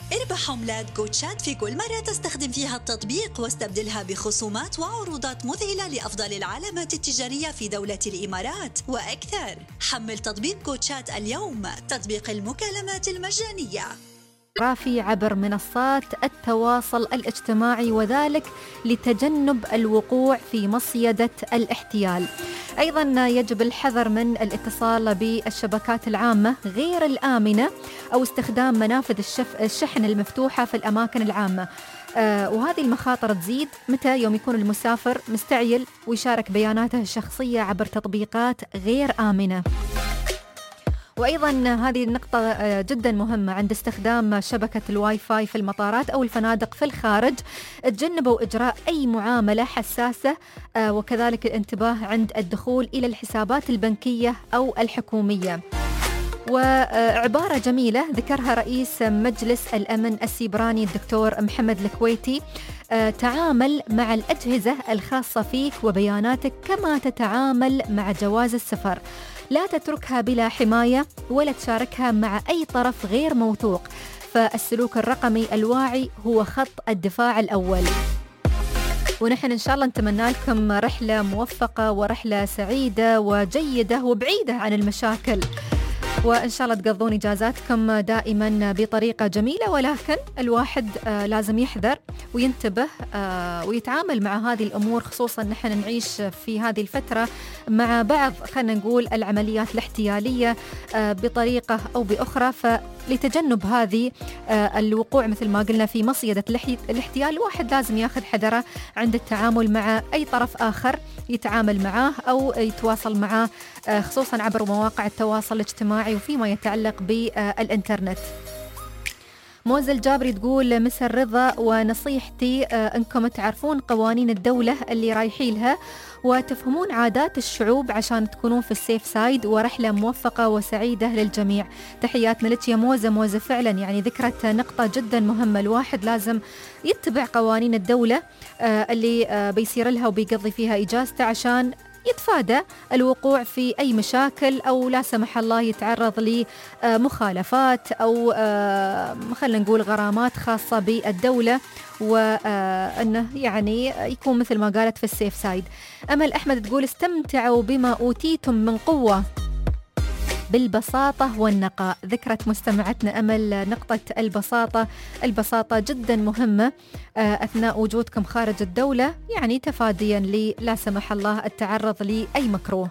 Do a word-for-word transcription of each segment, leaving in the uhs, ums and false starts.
اربح عملات جوتشات في كل مرة تستخدم فيها التطبيق، واستبدلها بخصومات وعروضات مذهلة لأفضل العلامات التجارية في دولة الإمارات وأكثر. حمل تطبيق جوتشات اليوم، تطبيق المكالمات المجانية رافي عبر منصات التواصل الاجتماعي، وذلك لتجنب الوقوع في مصيدة الاحتيال. أيضا يجب الحذر من الاتصال بالشبكات العامة غير الآمنة أو استخدام منافذ الشف... الشحن المفتوحة في الأماكن العامة. آه وهذه المخاطر تزيد متى يوم يكون المسافر مستعجل ويشارك بياناته الشخصية عبر تطبيقات غير آمنة. وأيضا هذه النقطة جدا مهمة عند استخدام شبكة الواي فاي في المطارات أو الفنادق في الخارج. تجنبوا إجراء أي معاملة حساسة، وكذلك الانتباه عند الدخول إلى الحسابات البنكية أو الحكومية. وعبارة جميلة ذكرها رئيس مجلس الأمن السيبراني الدكتور محمد الكويتي: تعامل مع الأجهزة الخاصة فيك وبياناتك كما تتعامل مع جواز السفر، لا تتركها بلا حماية ولا تشاركها مع أي طرف غير موثوق، فالسلوك الرقمي الواعي هو خط الدفاع الأول. ونحن إن شاء الله نتمنى لكم رحلة موفقة ورحلة سعيدة وجيدة وبعيدة عن المشاكل، وإن شاء الله تقضون إجازاتكم دائما بطريقة جميلة. ولكن الواحد آه لازم يحذر وينتبه آه ويتعامل مع هذه الأمور، خصوصا نحن نعيش في هذه الفترة مع بعض خلينا نقول العمليات الاحتيالية آه بطريقة أو بأخرى. فلتجنب هذه آه الوقوع مثل ما قلنا في مصيدة الاحتيال، الواحد لازم ياخذ حذره عند التعامل مع أي طرف آخر يتعامل معاه أو يتواصل معاه، آه خصوصا عبر مواقع التواصل الاجتماعي وفيما يتعلق بالإنترنت. موزة الجابري تقول: مسا الرضا، ونصيحتي أنكم تعرفون قوانين الدولة اللي رايحين لها وتفهمون عادات الشعوب عشان تكونون في السيف سايد، ورحلة موفقة وسعيدة للجميع. تحياتنا لك يا موزة. موزة فعلا يعني ذكرت نقطة جدا مهمة، الواحد لازم يتبع قوانين الدولة اللي بيصير لها وبيقضي فيها إجازته عشان يتفادى الوقوع في أي مشاكل أو لا سمح الله يتعرض لمخالفات أو خلينا نقول غرامات خاصة بالدولة، وأنه يعني يكون مثل ما قالت في السيف سايد. أمل أحمد تقول: استمتعوا بما أوتيتم من قوة بالبساطة والنقاء. ذكرت مستمعتنا أمل نقطة البساطة. البساطة جدا مهمة أثناء وجودكم خارج الدولة، يعني تفاديا لي لا سمح الله التعرض لأي مكروه.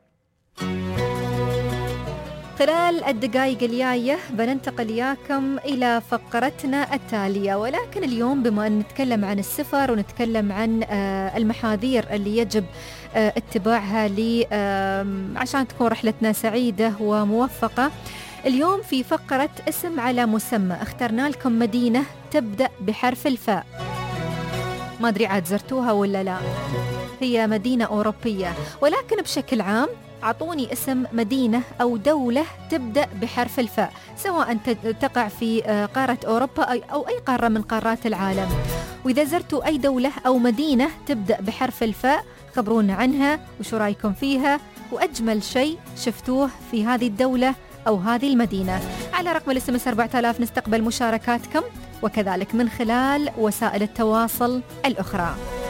خلال الدقائق الجاية بننتقل إياكم إلى فقرتنا التالية، ولكن اليوم بما أن نتكلم عن السفر ونتكلم عن المحاذير اللي يجب اتباعها لي عشان تكون رحلتنا سعيدة وموفقة، اليوم في فقرة اسم على مسمى اخترنا لكم مدينة تبدأ بحرف الفاء. ما أدري عاد زرتوها ولا لا، هي مدينة أوروبية، ولكن بشكل عام أعطوني اسم مدينة أو دولة تبدأ بحرف الفاء، سواء تقع في قارة أوروبا أو أي قارة من قارات العالم. وإذا زرتوا أي دولة أو مدينة تبدأ بحرف الفاء خبرونا عنها وشو رأيكم فيها، وأجمل شيء شفتوه في هذه الدولة أو هذه المدينة. على رقم الاس ام اس أربعة آلاف نستقبل مشاركاتكم، وكذلك من خلال وسائل التواصل الأخرى.